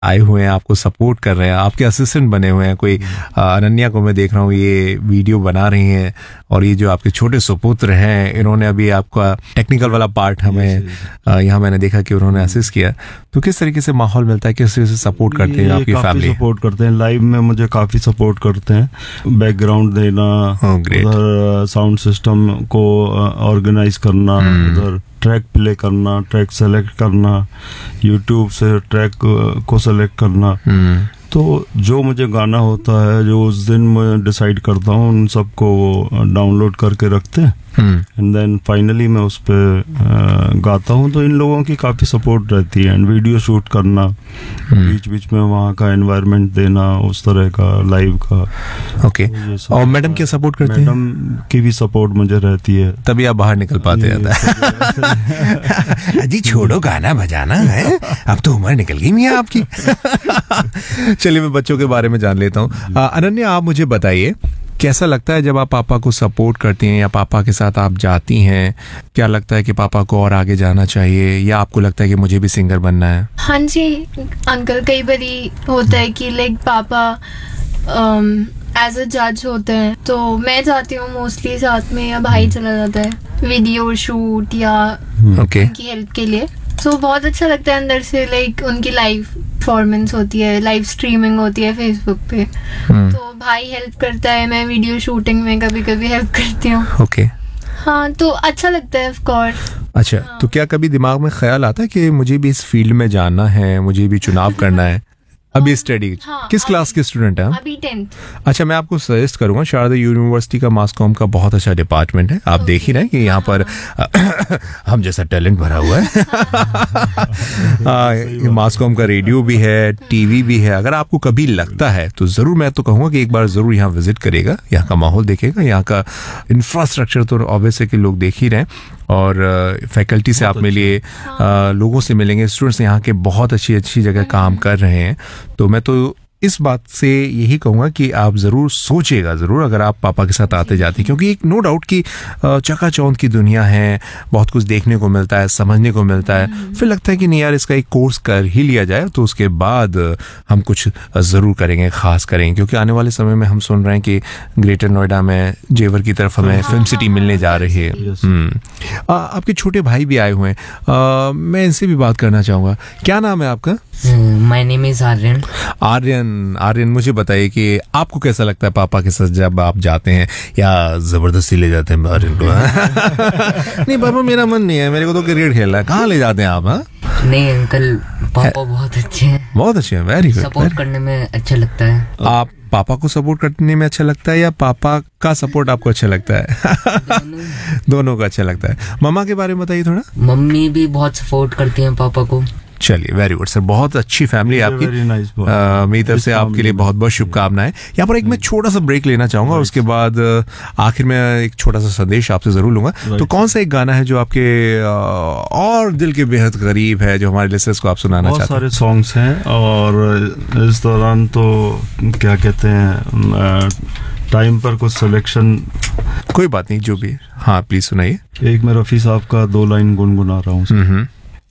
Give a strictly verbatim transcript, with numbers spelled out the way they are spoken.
आए हुए हैं, आपको सपोर्ट कर रहे हैं, आपके असिस्टेंट बने हुए हैं। कोई अनन्या को मैं देख रहा हूँ ये वीडियो बना रही हैं, और ये जो आपके छोटे सुपुत्र हैं इन्होंने अभी आपका टेक्निकल वाला पार्ट हमें यहाँ मैंने देखा कि उन्होंने असिस्ट किया। तो किस तरीके से माहौल मिलता है, किस तरीके से सपोर्ट करते हैं आपकी फैमिली? सपोर्ट करते हैं, लाइव में मुझे काफ़ी सपोर्ट करते हैं, बैकग्राउंड देना, उधर साउंड सिस्टम को ऑर्गेनाइज करना, उधर ट्रैक प्ले करना, ट्रैक सेलेक्ट करना, यूट्यूब से ट्रैक को सेलेक्ट करना। तो जो मुझे गाना होता है, जो उस दिन मैं डिसाइड करता हूँ, उन सबको वो डाउनलोड करके रखते हैं, एंड देन फाइनली मैं उस पर गाता हूँ। तो इन लोगों की काफ़ी सपोर्ट रहती है, एंड वीडियो शूट करना, बीच बीच में वहाँ का एनवायरनमेंट देना, उस तरह का लाइव का। Okay okay. और मैडम क्या सपोर्ट करती हैं? मैडम की भी सपोर्ट मुझे रहती है, तभी आप बाहर निकल पाते हैं। अजी छोड़ो गाना बजाना है, अब तो उम्र निकल गई मियां आपकी। चलिए मैं बच्चों के बारे में जान लेता हूँ। अनन्या, आप मुझे बताइए कैसा लगता है जब आप पापा को सपोर्ट करती हैं या पापा के साथ आप जाती हैं? क्या लगता है कि पापा को और आगे जाना चाहिए, या आपको लगता है कि मुझे भी सिंगर बनना है? हाँ जी अंकल, कई बारी होता है कि लाइक पापा एज अ जज होते हैं, तो मैं जाती हूँ मोस्टली साथ में, या भाई चला जाता है वीडियो शूट या okay. उनकी हेल्प के लिए। तो बहुत अच्छा लगता है अंदर से, लाइक उनकी लाइव परफॉर्मेंस होती है, लाइव स्ट्रीमिंग होती है फेसबुक पे, तो भाई हेल्प करता है, मैं वीडियो शूटिंग में कभी कभी हेल्प करती हूँ। ओके हाँ, तो अच्छा लगता है ऑफ कोर्स। अच्छा हाँ। तो क्या कभी दिमाग में ख्याल आता है कि मुझे भी इस फील्ड में जाना है, मुझे भी चुनाव करना है? अभी स्टडी हाँ, किस क्लास के स्टूडेंट हैं? अभी टेंथ। अच्छा, मैं आपको सजेस्ट करूंगा, शारदा यूनिवर्सिटी का मास कॉम का बहुत अच्छा डिपार्टमेंट है। आप okay. देख ही रहे हैं कि यहाँ पर हम जैसा टैलेंट भरा हुआ है। मास कॉम का रेडियो भी है, टीवी भी है। अगर आपको कभी लगता है तो जरूर, मैं तो कहूँगा कि एक बार जरूर यहाँ विजिट करेगा, यहाँ का माहौल देखेगा, यहाँ का इंफ्रास्ट्रक्चर तो ऑब्वियस है कि लोग देख ही रहे हैं, और फैकल्टी से आप मिलिए, लोगों से मिलेंगे, स्टूडेंट्स यहाँ के बहुत अच्छी अच्छी जगह काम कर रहे हैं। तो मैं तो इस बात से यही कहूँगा कि आप ज़रूर सोचिएगा ज़रूर अगर आप पापा के साथ आते जाते, क्योंकि एक नो डाउट कि चकाचौंध की दुनिया है, बहुत कुछ देखने को मिलता है, समझने को मिलता है। फिर लगता है कि नहीं यार, इसका एक कोर्स कर ही लिया जाए, तो उसके बाद हम कुछ ज़रूर करेंगे, ख़ास करेंगे, क्योंकि आने वाले समय में हम सुन रहे हैं कि ग्रेटर नोएडा में जेवर की तरफ हमें फिल्म सिटी मिलने जा रही है। आपके छोटे भाई भी आए हुए हैं, मैं इनसे भी बात करना चाहूँगा। क्या नाम है आपका? My name is Aryan. Aryan Aryan मुझे बताइए कि आपको कैसा लगता है पापा के साथ जब आप जाते हैं, या जबरदस्ती ले जाते हैं आर्यन को? नहीं पापा, मेरा मन नहीं है, मेरे को तो क्रिकेट खेलना है। कहाँ ले जाते हैं आप? हाँ नहीं अंकल, पापा बहुत अच्छे हैं, बहुत अच्छे हैं, वेरी गुड। सपोर्ट करने में अच्छा लगता है। आप पापा को सपोर्ट करने में अच्छा लगता है, या पापा का सपोर्ट आपको अच्छा लगता है? दोनों दोनों का अच्छा लगता है। मम्मा के बारे में बताइए थोड़ा। मम्मी भी बहुत सपोर्ट करती हैं पापा को। चलिए, वेरी गुड सर, बहुत अच्छी फैमिली है आपकी। मेरी तरफ से आपके लिए बहुत बहुत शुभकामनाएं। यहाँ पर एक मैं छोटा सा ब्रेक लेना चाहूंगा, और उसके बाद आखिर में एक छोटा सा संदेश आपसे जरूर लूंगा। तो कौन सा एक गाना है जो आपके और दिल के बेहद करीब है, जो हमारे लिसनर्स को आप सुनाना चाहते हैं? बहुत सारे सॉन्ग्स हैं, और इस दौरान तो क्या कहते हैं, टाइम पर कुछ सिलेक्शन। कोई बात नहीं, जो भी। हाँ प्लीज सुनाइए। एक मैं रफ़ी साहब का दो लाइन गुनगुना रहा हूँ।